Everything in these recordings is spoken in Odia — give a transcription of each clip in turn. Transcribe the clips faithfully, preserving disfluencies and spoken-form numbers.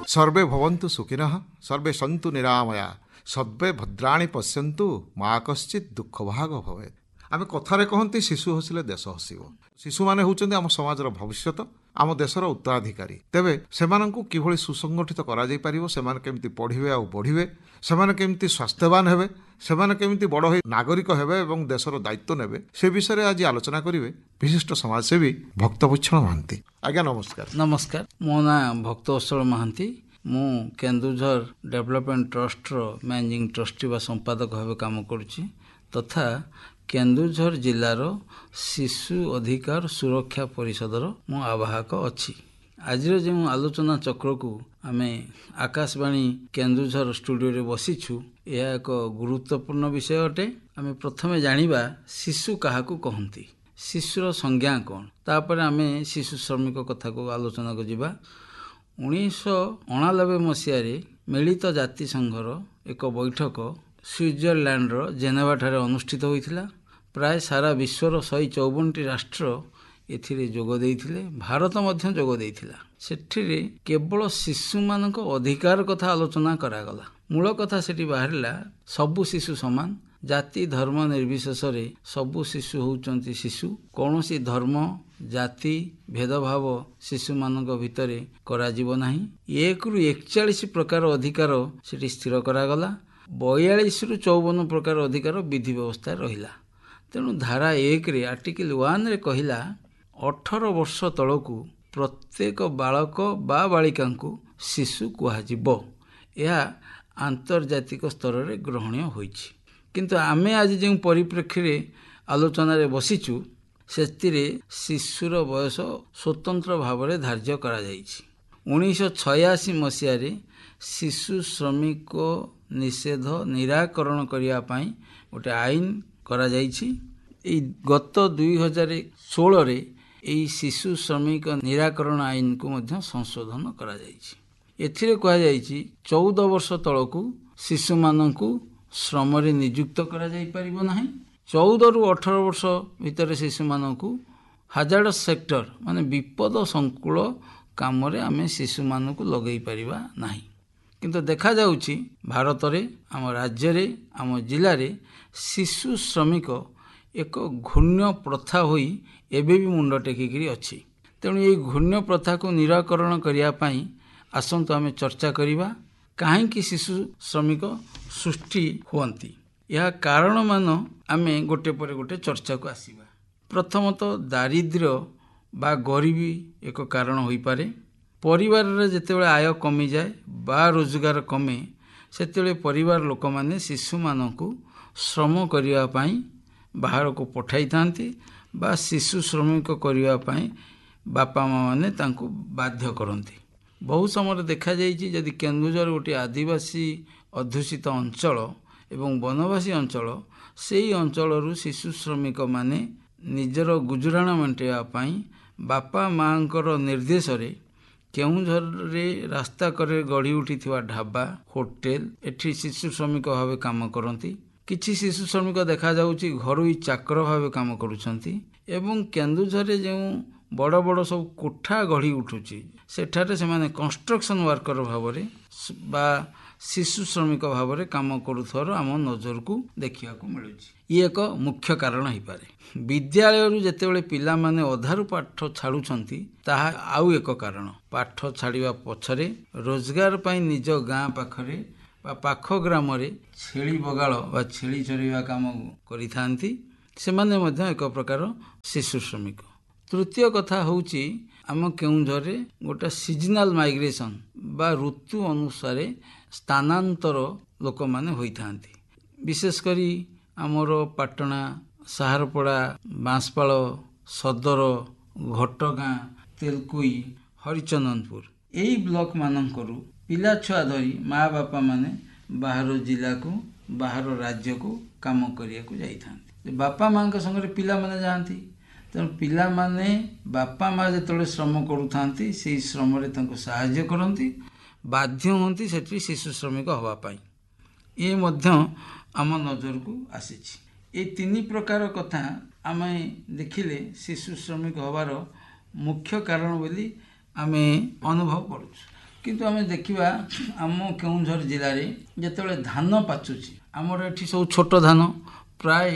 सर्वे भवन्तु सुखिनः सर्वे सन्तु निरामया सर्वे भद्राणि पश्यन्तु मा कश्चित् दुःख भाग भवेत्। आमे कथारे कहंती शिशु हसिले देश हसिब। शिशु माने होउचंदी आम समाजर भविष्यत, आम देशर उत्तराधिकारी। तेबे सेमानंकु किभଳି सुसंगठित करा जाई परिबो, सेमान केमती पढ़िबे आ बढ़िबे, सेमान केमती स्वास्थ्यवान हेबे, सेमान केमती बड़ होई नागरिक हेबे एवं देशर दायित्व नेबे, से विषय आज आलोचना करिवे विशिष्ट समाजसेवी भक्तभूषण महांती। आज्ञा नमस्कार। नमस्कार, मो ना भक्तवत्सल महांती। मु केन्दुझर डेभलपमेंट ट्रस्टर मैनेजिंग ट्रस्टी बा संपादक भाव काम करुच्ची तथा केन्दुझर जिलार शिशु अधिकार सुरक्षा परिषदर मु आवाहक अच्छी। आज जो आलोचना चक्र को आमे आकाशवाणी केन्दुझर स्टूडियो रे बसीछु, यह एक गुरुत्वपूर्ण विषय अटे। आमे प्रथमे जानिबा शिशु काहाकू कहंती, शिशुर संज्ञा कौन, तापर आमे शिशु श्रमिक कथा को आलोचना को जिबा। उन्नीस अणानबे मसीह मिलित जातिसंघर एक बैठक स्विट्जरलैंडर जेनेवा ठारे अनुष्ठित होइथिला। प्राय सारा विश्वर शहे चौवन टी राष्ट्र एथिरे जोग देइथिले, भारत मध्य जोग देइथिला। सेठिरे केवल शिशु मानक अधिकार कथा आलोचना करागला। मूल कथा सेठी बाहरिला सबु शिशु समान, जाति धर्म निर्विशेष रे सबु शिशु होउचंती शिशु। कौनसी धर्म जाति भेदभाव शिशु मानक भितरे करा जीव नाही। एक रु एकचालीस प्रकार अधिकार सेठी स्थिर करागला। बयालीस रु चौवन प्रकार अधिकार विधि व्यवस्था रहिला। तेणु धारा एक रे आर्टिकल वन रे कहिला अठारह वर्ष तलकू प्रत्येक बालक बा बालिका को शिशु कुहाजिब। यह आंतर्जातिक स्तर रे ग्रहणीय होइछि। किंतु आमे आज जो परिप्रेक्षी रे आलोचना रे बसीचु, सेतिरे शिशुर बयस स्वतंत्र भाव में धार्य करा जाइछि। उन्नीस छयासी मसीह शिशु श्रमिक निषेध निराकरण करिया पाई गोटे आईन करा जाइछि। एई गत दुई हजार सोलह रे एई शिशु श्रमिक निराकरण आईन को मध्य संशोधन करा जाइछि। एथिरे कहा जाइछि चौदह वर्ष तलकू शिशु मानकू श्रम रे नियुक्त करा जाई परिबो नाही। चौदह रु अठारह वर्ष भितर शिशु मानकू हाजार्डस सेक्टर माने विपद संकुल काम रे आमे शिशु मानकू लगेई परिबा नाही। किंतु देखा जाउछि भारत रे, आम राज्य रे, आम जिला रे शिशु श्रमिक एक घृण्य प्रथा होई एबे भी मुंड टेकिकरी अछि। तेणु ये घृण्य प्रथा को निराकरण करिया पई आसंतु आमे चर्चा करिबा। काहेकि शिशु श्रमिक सृष्टि हुअंती, यह कारण मान आमे गोटे पर गोटे चर्चा को आसीबा। प्रथमतः दारिद्र्य बा गरीबी एक कारण होई पारे। परिवार रे जेतेबेले आय कमी जाए बा रोजगार कमे, सेतेबेले परिवार लोक माने शिशु मानकू श्रम करिया पई बाहर को पठाई थांती बा शिशु श्रमिक करिया पई बापा माँ माने तांको बाध्य करंती। बहुत समय देखा जाइछि यदि केन्दुझर गोटे आदिवासी अध्युषित अंचल एवं वनवासी अंचल, सेई अंचलरू शिशु श्रमिक माने निजर गुजराण मेंटेवा पई बापा माँकर निर्देश रे केन्दुझर रे रास्ता करे गढ़ी उठिथिबा ढाबा होटेल एठी शिशु श्रमिक भावे काम करंती। किछि शिशु श्रमिक देखा जाउछि घरोई चाकर भावे काम करूछंती। एवं केन्दुझर रे जो बड़ बड़ सब कोठा गढ़ी उठुछि सेठारे सेमाने कंस्ट्रक्शन वर्कर भाव रे बा शिशु श्रमिक भाव में काम करुथर आम नजर को देखा मिलूँ। ये एक मुख्य कारण हो पारे। विद्यालय जेतेबेले पिला माने अधारु पाठ छाड़ुछंती ताहा आउ एक कारण। पाठ छाड़िबा पछरे रोजगार पाई निज गाँ पाखरे बा पाख ग्राम रे छेली बगाल बा छेली चरैबा काम करिथांती, सेमाने मध्य एक प्रकार शिशु श्रमिक। तृतीय कथा होउची आम केउंझर रे गोटे सीजनाल माइग्रेशन बा ऋतु अनुसार स्थानांतर लोक माने होई थांती। विशेष करी आमर पाटना, साहारपड़ा, बांसपाल, सदर, घटगाँ, तेलकुई, हरिचंदनपुर एई ब्लॉक मानकरू पिला छुआ धरी माँ बापा माने बाहर जिला को बाहर राज्य को काम करिया को जाई थांती। बापा माँ के संगे पिला माने जाती। तेणु पिला माने बापा माँ जेतेबेले श्रम करुथांती सेई श्रम रे तांको सहाय्य करंती, बाध्य होती सेठी शिशु श्रमिक हवा पाई। ये मध्य आम नजर को आसीछि। ये तीन प्रकार कथा आमे देखिले शिशु श्रमिक हवार मुख्य कारण बोली आमे अनुभव करूछु। କିନ୍ତୁ ଆମେ ଦେଖିବା ଆମ କେଉଁଝର ଜିଲ୍ଲାରେ ଯେତେବେଳେ ଧାନ ପାଚୁଛି, ଆମର ଏଠି ସବୁ ଛୋଟ ଧାନ ପ୍ରାୟ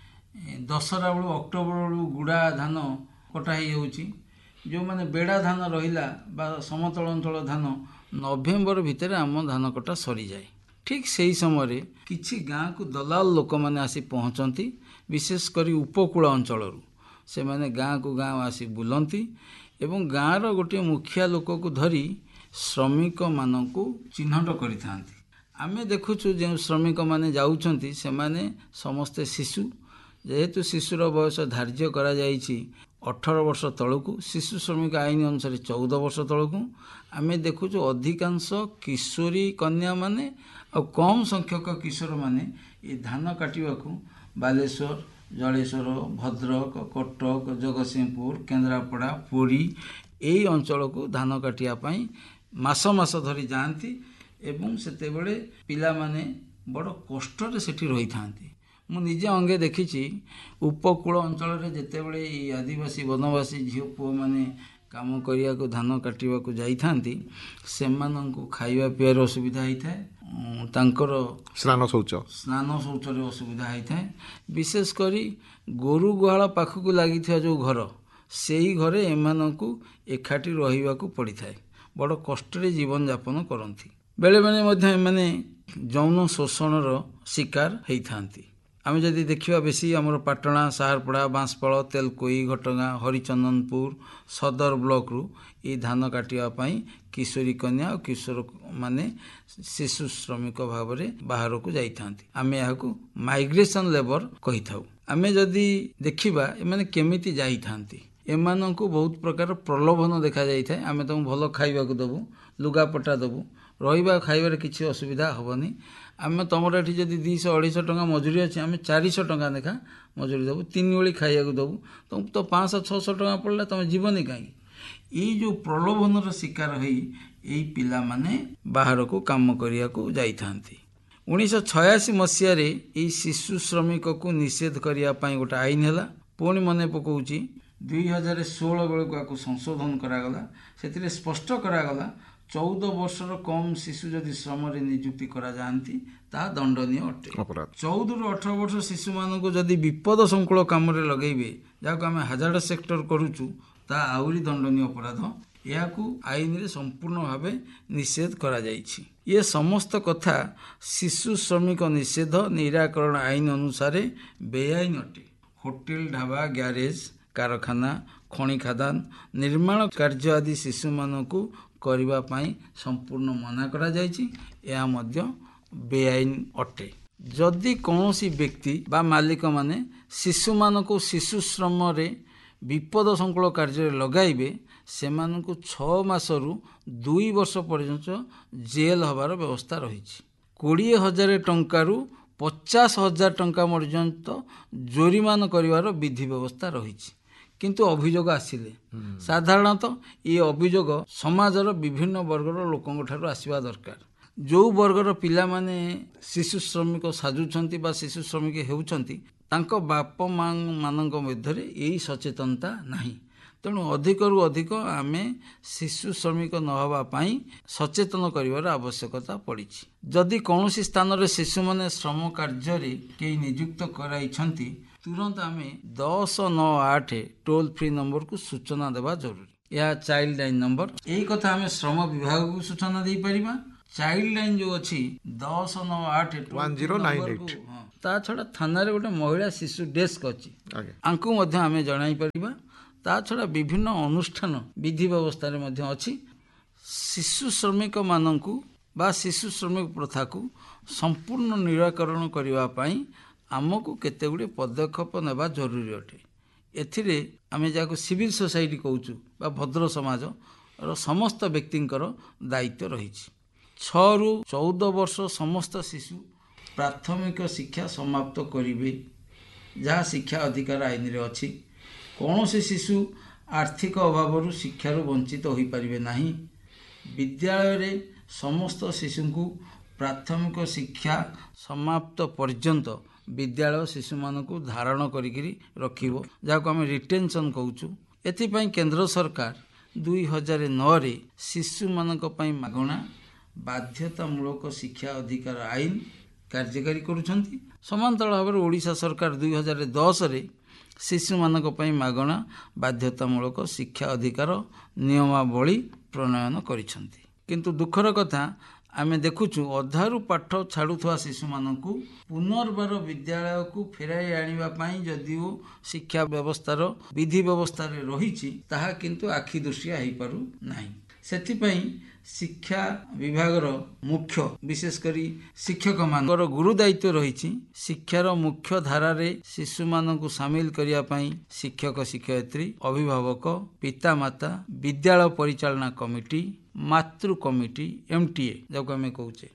ଦଶହରା ବେଳୁ ଅକ୍ଟୋବର ବେଳୁ ଗୁଡ଼ା ଧାନ କଟା ହେଇଯାଉଛି। ଯେଉଁମାନେ ବେଡ଼ା ଧାନ ରହିଲା ବା ସମତଳ ଅଞ୍ଚଳ ଧାନ ନଭେମ୍ବର ଭିତରେ ଆମ ଧାନ କଟା ସରିଯାଏ। ଠିକ୍ ସେହି ସମୟରେ କିଛି ଗାଁକୁ ଦଲାଲ ଲୋକମାନେ ଆସି ପହଞ୍ଚନ୍ତି, ବିଶେଷ କରି ଉପକୂଳ ଅଞ୍ଚଳରୁ। ସେମାନେ ଗାଁକୁ ଗାଁ ଆସି ବୁଲନ୍ତି ଏବଂ ଗାଁର ଗୋଟିଏ ମୁଖିଆ ଲୋକକୁ ଧରି ଶ୍ରମିକମାନଙ୍କୁ ଚିହ୍ନଟ କରିଥାନ୍ତି। ଆମେ ଦେଖୁଛୁ ଯେଉଁ ଶ୍ରମିକମାନେ ଯାଉଛନ୍ତି ସେମାନେ ସମସ୍ତେ ଶିଶୁ। ଯେହେତୁ ଶିଶୁର ବୟସ ଧାର୍ଯ୍ୟ କରାଯାଇଛି ଅଠର ବର୍ଷ ତଳକୁ, ଶିଶୁ ଶ୍ରମିକ ଆଇନ ଅନୁସାରେ ଚଉଦ ବର୍ଷ ତଳକୁ, ଆମେ ଦେଖୁଛୁ ଅଧିକାଂଶ କିଶୋରୀ କନ୍ୟାମାନେ ଆଉ କମ୍ ସଂଖ୍ୟକ କିଶୋରମାନେ ଏ ଧାନ କାଟିବାକୁ ବାଲେଶ୍ୱର, ଜଳେଶ୍ୱର, ଭଦ୍ରକ, କଟକ, ଜଗତସିଂହପୁର, କେନ୍ଦ୍ରାପଡ଼ା, ପୁରୀ ଏହି ଅଞ୍ଚଳକୁ ଧାନ କାଟିବା ପାଇଁ ମାସ ମାସ ଧରି ଯାଆନ୍ତି ଏବଂ ସେତେବେଳେ ପିଲାମାନେ ବଡ଼ କଷ୍ଟରେ ସେଠି ରହିଥାନ୍ତି। ମୁଁ ନିଜେ ଅଙ୍ଗେ ଦେଖିଛି ଉପକୂଳ ଅଞ୍ଚଳରେ ଯେତେବେଳେ ଏଇ ଆଦିବାସୀ ବନବାସୀ ଝିଅ ପୁଅମାନେ କାମ କରିବାକୁ ଧାନ କାଟିବାକୁ ଯାଇଥାନ୍ତି, ସେମାନଙ୍କୁ ଖାଇବା ପିଇବାର ଅସୁବିଧା ହେଇଥାଏ, ତାଙ୍କର ସ୍ନାନ ଶୌଚ ସ୍ନାନ ଶୌଚରେ ଅସୁବିଧା ହେଇଥାଏ। ବିଶେଷ କରି ଗୋରୁ ଗୁହାଳ ପାଖକୁ ଲାଗିଥିବା ଯେଉଁ ଘର, ସେଇ ଘରେ ଏମାନଙ୍କୁ ଏକାଠି ରହିବାକୁ ପଡ଼ିଥାଏ। ବଡ଼ କଷ୍ଟରେ ଜୀବନଯାପନ କରନ୍ତି। ବେଳେବେଳେ ମଧ୍ୟ ଏମାନେ ଯୌନ ଶୋଷଣର ଶିକାର ହେଇଥାନ୍ତି। ଆମେ ଯଦି ଦେଖିବା ବେଶୀ ଆମର ପାଟଣା, ସାହାରପଡ଼ା, ବାଁଶପାଳ, ତେଲକୋଇ, ଘଟଗାଁ, ହରିଚନ୍ଦନପୁର ସଦର ବ୍ଲକରୁ ଏଇ ଧାନ କାଟିବା ପାଇଁ କିଶୋରୀ କନ୍ୟା ଓ କିଶୋରମାନେ ଶିଶୁ ଶ୍ରମିକ ଭାବରେ ବାହାରକୁ ଯାଇଥାନ୍ତି। ଆମେ ଏହାକୁ ମାଇଗ୍ରେସନ୍ ଲେବର କହିଥାଉ। ଆମେ ଯଦି ଦେଖିବା ଏମାନେ କେମିତି ଯାଇଥାନ୍ତି, ଏମାନଙ୍କୁ ବହୁତ ପ୍ରକାର ପ୍ରଲୋଭନ ଦେଖାଯାଇଥାଏ। ଆମେ ତାଙ୍କୁ ଭଲ ଖାଇବାକୁ ଦେବୁ, ଲୁଗାପଟା ଦେବୁ, ରହିବା ଖାଇବାରେ କିଛି ଅସୁବିଧା ହେବନି। ଆମେ ତୁମର ଏଠି ଯଦି ଦୁଇଶହ ଅଢ଼େଇଶହ ଟଙ୍କା ମଜୁରୀ ଅଛି, ଆମେ ଚାରିଶହ ଟଙ୍କା ଲେଖା ମଜୁରୀ ଦେବୁ, ତିନି ଓଳି ଖାଇବାକୁ ଦେବୁ, ତୁମକୁ ତ ପାଞ୍ଚଶହ ଛଅଶହ ଟଙ୍କା ପଡ଼ିଲା, ତୁମେ ଯିବନି କାହିଁକି? ଏଇ ଯେଉଁ ପ୍ରଲୋଭନର ଶିକାର ହୋଇ ଏଇ ପିଲାମାନେ ବାହାରକୁ କାମ କରିବାକୁ ଯାଇଥାନ୍ତି। ଉଣେଇଶହ ଛୟାଅଶୀ ମସିହାରେ ଏଇ ଶିଶୁ ଶ୍ରମିକକୁ ନିଷେଧ କରିବା ପାଇଁ ଗୋଟେ ଆଇନ ହେଲା। ପୁଣି ମନେ ପକାଉଛି ଦୁଇ ହଜାର ଷୋହଳ ବେଳକୁ ଆକୁ ସଂଶୋଧନ କରାଗଲା। ସେଥିରେ ସ୍ପଷ୍ଟ କରାଗଲା ଚଉଦ ବର୍ଷର କମ୍ ଶିଶୁ ଯଦି ଶ୍ରମରେ ନିଯୁକ୍ତି କରାଯାଆନ୍ତି ତାହା ଦଣ୍ଡନୀୟ ଅଟେ। ଚଉଦରୁ ଅଠର ବର୍ଷ ଶିଶୁମାନଙ୍କୁ ଯଦି ବିପଦ ସଂକୁଳ କାମରେ ଲଗେଇବେ, ଯାହାକୁ ଆମେ ହାଜାର୍ଡ ସେକ୍ଟର କରୁଛୁ, ତାହା ଆହୁରି ଦଣ୍ଡନୀୟ ଅପରାଧ। ଏହାକୁ ଆଇନରେ ସମ୍ପୂର୍ଣ୍ଣ ଭାବେ ନିଷେଧ କରାଯାଇଛି। ଏ ସମସ୍ତ କଥା ଶିଶୁ ଶ୍ରମିକ ନିଷେଧ ନିରାକରଣ ଆଇନ ଅନୁସାରେ ବେଆଇନ ଅଟେ। ହୋଟେଲ, ଢାବା, ଗ୍ୟାରେଜ, କାରଖାନା, ଖଣି ଖାଦାନ, ନିର୍ମାଣ କାର୍ଯ୍ୟ ଆଦି ଶିଶୁମାନଙ୍କୁ କରିବା ପାଇଁ ସମ୍ପୂର୍ଣ୍ଣ ମନା କରାଯାଇଛି। ଏହା ମଧ୍ୟ ବେଆଇନ ଅଟେ। ଯଦି କୌଣସି ବ୍ୟକ୍ତି ବା ମାଲିକମାନେ ଶିଶୁମାନଙ୍କୁ ଶିଶୁ ଶ୍ରମରେ ବିପଦ ସଂକୁଳ କାର୍ଯ୍ୟରେ ଲଗାଇବେ, ସେମାନଙ୍କୁ ଛଅ ମାସରୁ ଦୁଇ ବର୍ଷ ପର୍ଯ୍ୟନ୍ତ ଜେଲ୍ ହେବାର ବ୍ୟବସ୍ଥା ରହିଛି। କୋଡ଼ିଏ ହଜାର ଟଙ୍କାରୁ ପଚାଶ ହଜାର ଟଙ୍କା ପର୍ଯ୍ୟନ୍ତ ଜୋରିମାନା କରିବାର ବିଧି ବ୍ୟବସ୍ଥା ରହିଛି। କିନ୍ତୁ ଅଭିଯୋଗ ଆସିଲେ ସାଧାରଣତଃ ଏ ଅଭିଯୋଗ ସମାଜର ବିଭିନ୍ନ ବର୍ଗର ଲୋକଙ୍କ ଠାରୁ ଆସିବା ଦରକାର। ଯେଉଁ ବର୍ଗର ପିଲାମାନେ ଶିଶୁ ଶ୍ରମିକ ସାଜୁଛନ୍ତି ବା ଶିଶୁ ଶ୍ରମିକ ହେଉଛନ୍ତି, ତାଙ୍କ ବାପା ମା ମାନଙ୍କ ମଧ୍ୟରେ ଏହି ସଚେତନତା ନାହିଁ। ତେଣୁ ଅଧିକରୁ ଅଧିକ ଆମେ ଶିଶୁ ଶ୍ରମିକ ନ ହେବା ପାଇଁ ସଚେତନ କରିବାର ଆବଶ୍ୟକତା ପଡ଼ିଛି। ଯଦି କୌଣସି ସ୍ଥାନରେ ଶିଶୁମାନେ ଶ୍ରମ କାର୍ଯ୍ୟରେ କେହି ନିଯୁକ୍ତ କରାଇଛନ୍ତି, ତୁରନ୍ତ ଆମେ ଦଶ ନଅ ଆଠ ଟୋଲ୍ ଫ୍ରି ନମ୍ବରକୁ ସୂଚନା ଦେବା ଜରୁରୀ। ଏହା ଚାଇଲ୍ଡ ଲାଇନ୍ ନମ୍ବର। ଏହି କଥା ଆମେ ଶ୍ରମ ବିଭାଗକୁ ସୂଚନା ଦେଇପାରିବା। ଚାଇଲ୍ଡ ଲାଇନ୍ ଯେଉଁ ଅଛି ଦଶ ନଅ ଆଠ ତା ଛଡ଼ା ଥାନାରେ ଗୋଟେ ମହିଳା ଶିଶୁ ଡେସ୍କ ଅଛି, ଆଙ୍କୁ ମଧ୍ୟ ଆମେ ଜଣାଇ ପାରିବା। ତା ଛଡ଼ା ବିଭିନ୍ନ ଅନୁଷ୍ଠାନ ବିଧି ବ୍ୟବସ୍ଥାରେ ମଧ୍ୟ ଅଛି। ଶିଶୁ ଶ୍ରମିକମାନଙ୍କୁ ବା ଶିଶୁ ଶ୍ରମିକ ପ୍ରଥାକୁ ସମ୍ପୂର୍ଣ୍ଣ ନିରାକରଣ କରିବା ପାଇଁ ଆମକୁ କେତେ ଗୁଡ଼ିଏ ପଦକ୍ଷେପ ନେବା ଜରୁରୀ ଅଟେ। ଏଥିରେ ଆମେ ଯାହାକୁ ସିଭିଲ ସୋସାଇଟି କହୁଛୁ ବା ଭଦ୍ର ସମାଜର ସମସ୍ତ ବ୍ୟକ୍ତିଙ୍କର ଦାୟିତ୍ୱ ରହିଛି। ଛଅରୁ ଚଉଦ ବର୍ଷ ସମସ୍ତ ଶିଶୁ ପ୍ରାଥମିକ ଶିକ୍ଷା ସମାପ୍ତ କରିବେ, ଯାହା ଶିକ୍ଷା ଅଧିକାର ଆଇନରେ ଅଛି। କୌଣସି ଶିଶୁ ଆର୍ଥିକ ଅଭାବରୁ ଶିକ୍ଷାରୁ ବଞ୍ଚିତ ହୋଇପାରିବେ ନାହିଁ। ବିଦ୍ୟାଳୟରେ ସମସ୍ତ ଶିଶୁଙ୍କୁ ପ୍ରାଥମିକ ଶିକ୍ଷା ସମାପ୍ତ ପର୍ଯ୍ୟନ୍ତ ବିଦ୍ୟାଳୟ ଶିଶୁମାନଙ୍କୁ ଧାରଣ କରିକିରି ରଖିବ, ଯାହାକୁ ଆମେ ରିଟେନସନ୍ କହୁଛୁ। ଏଥିପାଇଁ କେନ୍ଦ୍ର ସରକାର ଦୁଇ ହଜାର ନଅରେ ଶିଶୁମାନଙ୍କ ପାଇଁ ମାଗଣା ବାଧ୍ୟତାମୂଳକ ଶିକ୍ଷା ଅଧିକାର ଆଇନ କାର୍ଯ୍ୟକାରୀ କରୁଛନ୍ତି। ସମାନ୍ତରାଳ ଭାବରେ ଓଡ଼ିଶା ସରକାର ଦୁଇ ହଜାର ଦଶରେ ଶିଶୁମାନଙ୍କ ପାଇଁ ମାଗଣା ବାଧ୍ୟତାମୂଳକ ଶିକ୍ଷା ଅଧିକାର ନିୟମାବଳୀ ପ୍ରଣୟନ କରିଛନ୍ତି। କିନ୍ତୁ ଦୁଃଖର କଥା ଆମେ ଦେଖୁଛୁ ଅଧାରୁ ପାଠ ଛାଡ଼ୁଥିବା ଶିଶୁମାନଙ୍କୁ ପୁନର୍ବାର ବିଦ୍ୟାଳୟକୁ ଫେରାଇ ଆଣିବା ପାଇଁ ଯଦିଓ ଶିକ୍ଷା ବ୍ୟବସ୍ଥାର ବିଧି ବ୍ୟବସ୍ଥାରେ ରହିଛି, ତାହା କିନ୍ତୁ ଆଖି ଦୃଶିଆ ହେଇପାରୁ ନାହିଁ। ସେଥିପାଇଁ ଶିକ୍ଷା ବିଭାଗର ମୁଖ୍ୟ ବିଶେଷ କରି ଶିକ୍ଷକମାନଙ୍କର ଗୁରୁ ଦାୟିତ୍ୱ ରହିଛି ଶିକ୍ଷାର ମୁଖ୍ୟ ଧାରାରେ ଶିଶୁମାନଙ୍କୁ ସାମିଲ କରିବା ପାଇଁ ଶିକ୍ଷକ ଶିକ୍ଷୟିତ୍ରୀ, ଅଭିଭାବକ, ପିତାମାତା, ବିଦ୍ୟାଳୟ ପରିଚାଳନା କମିଟି, ମାତୃ କମିଟି ଏମ୍ ଟି ଏ ଯାହାକୁ ଆମେ କହୁଛେ,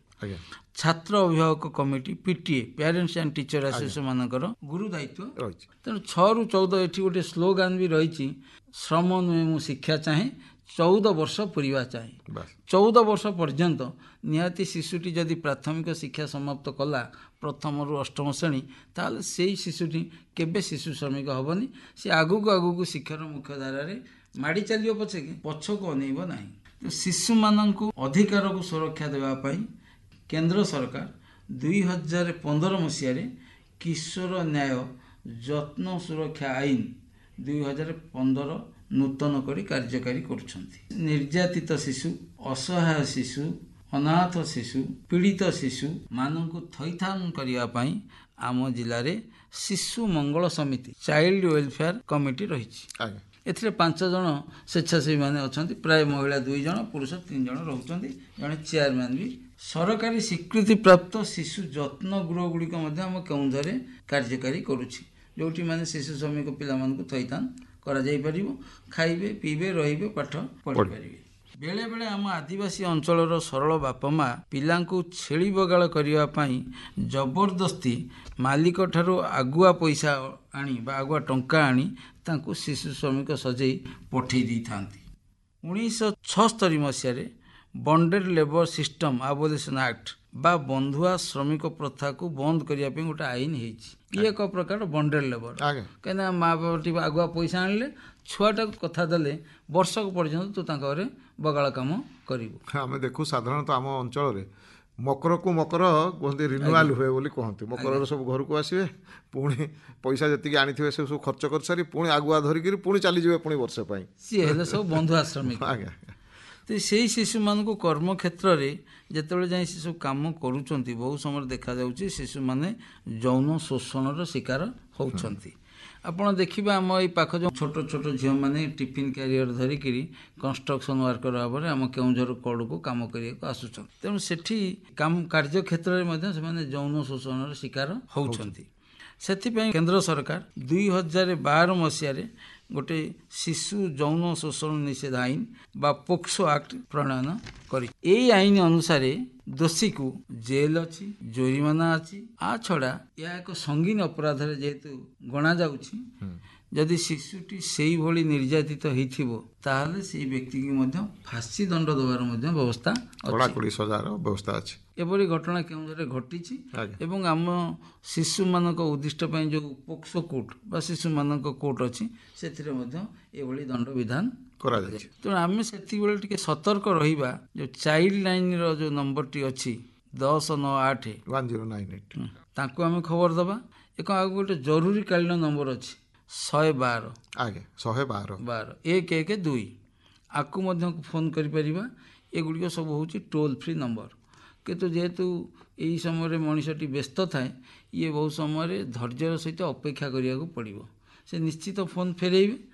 ଛାତ୍ର ଅଭିଭାବକ committee ପିଟିଏ parents and teacher association ମାନଙ୍କର ଗୁରୁ ଦାୟିତ୍ୱ ରହିଛି। ତେଣୁ ଛଅରୁ ଚଉଦ ଏଠି ଗୋଟେ ସ୍ଲୋଗାନ ବି ରହିଛି, ଶ୍ରମ ନୁହେଁ ମୁଁ ଶିକ୍ଷା ଚାହେଁ, ଚଉଦ ବର୍ଷ ପୁରିବା ଚାହେଁ। ଚଉଦ ବର୍ଷ ପର୍ଯ୍ୟନ୍ତ ନିହାତି ଶିଶୁଟି ଯଦି ପ୍ରାଥମିକ ଶିକ୍ଷା ସମାପ୍ତ କଲା ପ୍ରଥମରୁ ଅଷ୍ଟମ ଶ୍ରେଣୀ, ତାହେଲେ ସେଇ ଶିଶୁଟି କେବେ ଶିଶୁ ଶ୍ରମିକ ହେବନି। ସେ ଆଗକୁ ଆଗକୁ ଶିକ୍ଷାର ମୁଖ୍ୟ ଧାରାରେ ମାଡ଼ି ଚାଲିବ ପଛେ ପଛକୁ ଅନେଇବ ନାହିଁ। ଶିଶୁମାନଙ୍କୁ ଅଧିକାରକୁ ସୁରକ୍ଷା ଦେବା ପାଇଁ କେନ୍ଦ୍ର ସରକାର ଦୁଇ ହଜାର ପନ୍ଦର ମସିହାରେ କିଶୋର ନ୍ୟାୟ ଯତ୍ନ ସୁରକ୍ଷା ଆଇନ ଦୁଇ ହଜାର ପନ୍ଦର ନୂତନ କରି କାର୍ଯ୍ୟକାରୀ କରୁଛନ୍ତି। ନିର୍ଯାତିତ ଶିଶୁ, ଅସହାୟ ଶିଶୁ, ଅନାଥ ଶିଶୁ, ପୀଡ଼ିତ ଶିଶୁ ମାନଙ୍କୁ ଥଇଥାନ କରିବା ପାଇଁ ଆମ ଜିଲ୍ଲାରେ ଶିଶୁ ମଙ୍ଗଳ ସମିତି ଚାଇଲ୍ଡ ୱେଲଫେୟାର କମିଟି ରହିଛି। ଏଥିରେ ପାଞ୍ଚ ଜଣ ସ୍ୱେଚ୍ଛାସେବୀ ମାନେ ଅଛନ୍ତି, ପ୍ରାୟ ମହିଳା ଦୁଇ ଜଣ, ପୁରୁଷ ତିନି ଜଣ ରହୁଛନ୍ତି, ଜଣେ ଚେୟାରମ୍ୟାନ୍ ବି। ସରକାରୀ ସ୍ୱୀକୃତିପ୍ରାପ୍ତ ଶିଶୁ ଯତ୍ନ ଗୃହ ଗୁଡ଼ିକ ମଧ୍ୟ ଆମ କେଉଁଝରରେ କାର୍ଯ୍ୟକାରୀ କରୁଛି, ଯେଉଁଠି ମାନେ ଶିଶୁ ଶ୍ରମିକ ପିଲାମାନଙ୍କୁ ଥଇଥାନ କରାଯାଇପାରିବ, ଖାଇବେ, ପିଇବେ, ରହିବେ, ପାଠ ପଢ଼ିପାରିବେ। ବେଳେ ବେଳେ ଆମ ଆଦିବାସୀ ଅଞ୍ଚଳର ସରଳ ବାପା ମା ପିଲାଙ୍କୁ ଛେଳି ବଗାଳ କରିବା ପାଇଁ ଜବରଦସ୍ତି ମାଲିକଠାରୁ ଆଗୁଆ ପଇସା ଆଣି ବା ଆଗୁଆ ଟଙ୍କା ଆଣି ତାଙ୍କୁ ଶିଶୁ ଶ୍ରମିକ ସଜେଇ ପଠାଇ ଦେଇଥାନ୍ତି। ଉଣେଇଶହ ଛଅସ୍ତରୀ ମସିହାରେ bonded labour system abolition act ବା ବନ୍ଧୁଆ ଶ୍ରମିକ ପ୍ରଥାକୁ ବନ୍ଦ କରିବା ପାଇଁ ଗୋଟେ ଆଇନ ହେଇଛି। ଇଏ ଏକ ପ୍ରକାର ବଣ୍ଡେଡ୍ ଲେବର, କାହିଁକିନା ମା ବାବାଟି ଆଗୁଆ ପଇସା ଆଣିଲେ, ଛୁଆଟାକୁ କଥା ଦେଲେ ବର୍ଷକ ପର୍ଯ୍ୟନ୍ତ ତୁ ତାଙ୍କ ଘରେ ବଗାଳ କାମ କରିବୁ। ଆମେ ଦେଖୁ ସାଧାରଣତଃ ଆମ ଅଞ୍ଚଳରେ ମକରକୁ ମକର କୁହନ୍ତି ରିନ୍ୟୁଆଲ ହୁଏ ବୋଲି କହନ୍ତି। ମକରରେ ସବୁ ଘରକୁ ଆସିବେ, ପୁଣି ପଇସା ଯେତିକି ଆଣିଥିବେ ସେ ସବୁ ଖର୍ଚ୍ଚ କରିସାରି ପୁଣି ଆଗୁଆ ଧରିକିରି ପୁଣି ଚାଲିଯିବେ ପୁଣି ବର୍ଷ ପାଇଁ। ସିଏ ହେଲେ ସବୁ ବନ୍ଧୁଆ ଶ୍ରମିକ। ଆଜ୍ଞା। ତ ସେଇ ଶିଶୁମାନଙ୍କୁ କର୍ମକ୍ଷେତ୍ରରେ ଯେତେବେଳେ ଯାଇ ଶିଶୁ କାମ କରୁଛନ୍ତି, ବହୁ ସମୟରେ ଦେଖାଯାଉଛି ଶିଶୁମାନେ ଯୌନ ଶୋଷଣର ଶିକାର ହେଉଛନ୍ତି। ଆପଣ ଦେଖିବେ ଆମ ଏଇ ପାଖ ଯେଉଁ ଛୋଟ ଛୋଟ ଝିଅମାନେ ଟିଫିନ୍ କ୍ୟାରିୟର ଧରିକିରି କନଷ୍ଟ୍ରକ୍ସନ ୱାର୍କର ଭାବରେ ଆମ କେଉଁଝର କଡ଼କୁ କାମ କରିବାକୁ ଆସୁଛନ୍ତି। ତେଣୁ ସେଠି କାମ କାର୍ଯ୍ୟକ୍ଷେତ୍ରରେ ମଧ୍ୟ ସେମାନେ ଯୌନ ଶୋଷଣର ଶିକାର ହେଉଛନ୍ତି। ସେଥିପାଇଁ କେନ୍ଦ୍ର ସରକାର ଦୁଇ ହଜାର ବାର ମସିହାରେ ଗୋଟେ ଶିଶୁ ଯୌନ ଶୋଷଣ ନିଷେଧ ଆଇନ ବା ପୋକ୍ସୋ ଆକ୍ଟ ପ୍ରଣୟନ କରି, ଏଇ ଆଇନ ଅନୁସାରେ ଦୋଷୀକୁ ଜେଲ୍ ଅଛି, ଜୋରିମାନା ଅଛି। ଆ ଛଡ଼ା ଏହା ଏକ ସଙ୍ଗୀନ ଅପରାଧରେ ଯେହେତୁ ଗଣାଯାଉଛି, ଯଦି ଶିଶୁଟି ସେଇଭଳି ନିର୍ଯାତିତ ହେଇଥିବ ତାହେଲେ ସେଇ ବ୍ୟକ୍ତିକୁ ମଧ୍ୟ ଫାଶୀ ଦଣ୍ଡ ଦେବାର ମଧ୍ୟ ବ୍ୟବସ୍ଥା ବ୍ୟବସ୍ଥା ଅଛି। ଏଭଳି ଘଟଣା କେଉଁଝରରେ ଘଟିଛି ଏବଂ ଆମ ଶିଶୁମାନଙ୍କ ଉଦ୍ଦିଷ୍ଟ ପାଇଁ ଯେଉଁ ପୋକ୍ସୋ କୋର୍ଟ ବା ଶିଶୁମାନଙ୍କ କୋର୍ଟ ଅଛି, ସେଥିରେ ମଧ୍ୟ ଏଭଳି ଦଣ୍ଡ ବିଧାନ କରାଯାଇଛି। ତେଣୁ ଆମେ ସେତିକିବେଳେ ଟିକେ ସତର୍କ ରହିବା। ଯେଉଁ ଚାଇଲ୍ଡ ଲାଇନ୍ର ଯେଉଁ ନମ୍ବରଟି ଅଛି ଦଶ ନଅ ଆଠ ୱାନ୍ ଜିରୋ ନାଇନ୍ ଏଇଟ୍, ତାଙ୍କୁ ଆମେ ଖବର ଦେବା। ଏକ ଆଉ ଗୋଟେ ଜରୁରୀକାଳୀନ ନମ୍ବର ଅଛି ଶହେ ବାର ଆଜ୍ଞା ଶହେ ବାର ବାର ଏକ ଏକ ଦୁଇ, ଆକୁ ମଧ୍ୟ ଫୋନ୍ କରିପାରିବା। ଏଗୁଡ଼ିକ ସବୁ ହେଉଛି ଟୋଲ୍ ଫ୍ରି ନମ୍ବର। କିନ୍ତୁ ଯେହେତୁ ଏହି ସମୟରେ ମଣିଷଟି ବ୍ୟସ୍ତ ଥାଏ, ଇଏ ବହୁ ସମୟରେ ଧୈର୍ଯ୍ୟର ସହିତ ଅପେକ୍ଷା କରିବାକୁ ପଡ଼ିବ। ସେ ନିଶ୍ଚିତ ଫୋନ୍ ଫେରାଇବେ।